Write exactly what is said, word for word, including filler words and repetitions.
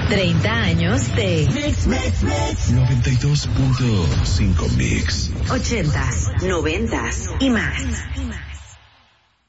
treinta años de Mix, Mix, Mix. noventa y dos punto cinco Mix. ochentas, noventas y más.